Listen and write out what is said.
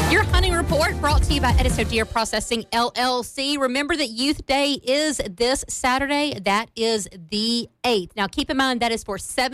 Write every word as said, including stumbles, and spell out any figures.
Your hunting report brought to you by Ediso Deer Processing, L L C. Remember that Youth Day is this Saturday. That is the eighth. Now, keep in mind that is for seven